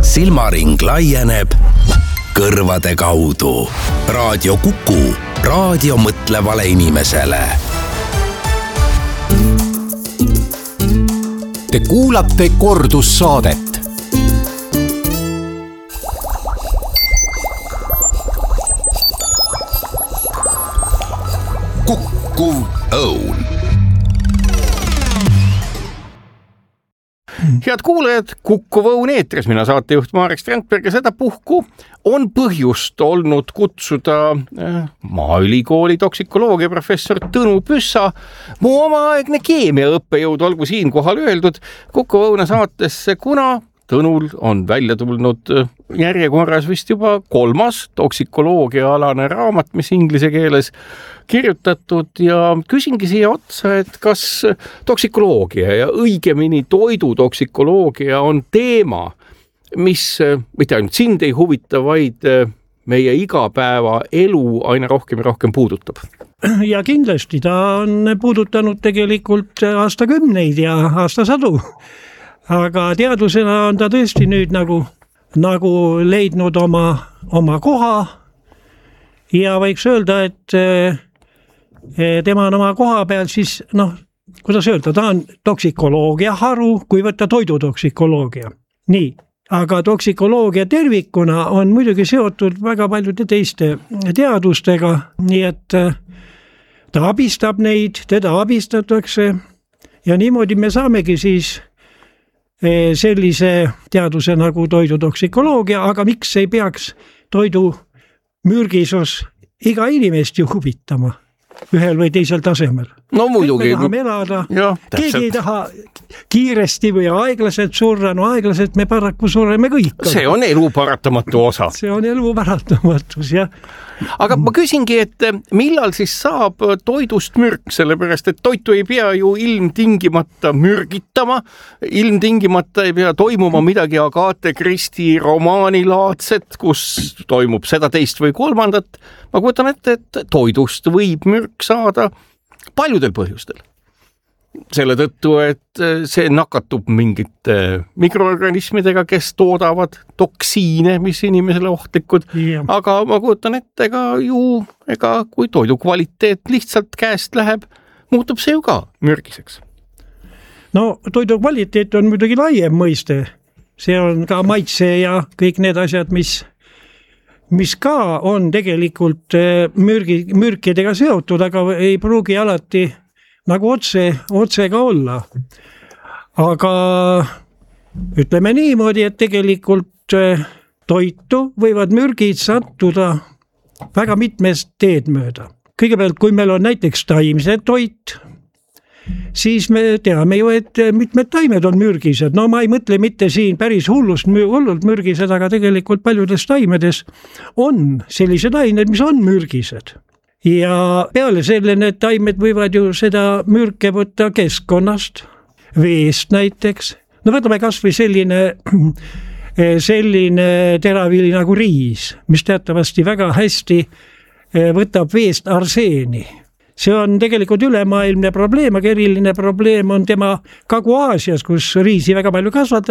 silmaring laieneb kõrvade kaudu. Raadio Kuku, raadio mõtlevale inimesele. Te kuulate kordussaadet. Kukkuv õun. Head kuulajad, Kukkuv õun eetris, mina saatejuht Marek Strandberg ja seda puhku on põhjust olnud kutsuda Maaülikooli toksikoloogia professor Tõnu Püssa, mu omaaegne keemiaõppejõud, olgu siin kohal öeldud, Kukkuv õuna saatesse, kuna Tõnul on välja tulnud järjekorras vist juba 3. toksikoloogia-alane raamat, mis inglise keeles kirjutatud ja küsingi siia otsa, et kas toksikoloogia ja õigemini toidutoksikoloogia on teema, mis mitte ainult sind ei huvita, vaid meie igapäeva elu aina rohkem ja rohkem puudutab. Ja kindlasti ta on puudutanud tegelikult aastakümneid ja aastasadu. Aga teadusena on ta tõesti nüüd nagu leidnud oma koha ja võiks öelda, et tema on oma koha peal siis, kuidas öelda, ta on toksikoloogia haru, kui võtta toidutoksikoloogia. Nii, aga toksikoloogia tervikuna on muidugi seotud väga paljude teiste teadustega, nii et ta abistab neid, teda abistatakse ja niimoodi me saamegi siis sellise teaduse nagu toidutoksikoloogia, aga miks ei peaks toidu mürgisus iga inimest ju huvitama ühel või teisel tasemel? No muidugi. Me tahame elada, keegi ei taha kiiresti või aeglaselt surra, aeglaselt me paraku surreme kõik. See on elu paratamatu osa. See on elu paratamatus, jah. Aga ma küsingi, et millal siis saab toidust mürk, sellepärast, et toitu ei pea ju ilmtingimata mürgitama, ilmtingimata ei pea toimuma midagi Agatha Christie romaanilaadset, kus toimub seda, teist või kolmandat. Ma kujutan ette, et toidust võib mürk saada paljudel põhjustel. Selle tõttu, et see nakatub mingite mikroorganismidega, kes toodavad toksiine, mis inimesele ohtlikud. Yeah. Aga ma kujutan ette ega kui toidu kvaliteet lihtsalt käest läheb, muutub see ju ka mürgiseks. No toidu kvaliteet on muidugi laiem mõiste. See on ka maitse ja kõik need asjad, mis ka on tegelikult mürkidega seotud, aga ei pruugi alati nagu otse ka olla. Aga ütleme niimoodi, et tegelikult toitu võivad mürgid sattuda väga mitmest teed mööda. Kõigepealt, kui meil on näiteks taimse toit, siis me teame ju, et mitmed taimed on mürgised. No ma ei mõtle mitte siin päris hullult mürgised, aga tegelikult paljudes taimedes on sellised ained, mis on mürgised. Ja peale selle need taimed võivad ju seda mürke võtta keskkonnast, veest näiteks. No võtame kas või selline teravili nagu riis, mis teatavasti väga hästi võtab veest arseeni. See on tegelikult ülemaailmne probleem, aga eriline probleem on tema Kagu-Aasias, kus riisi väga palju kasvatab.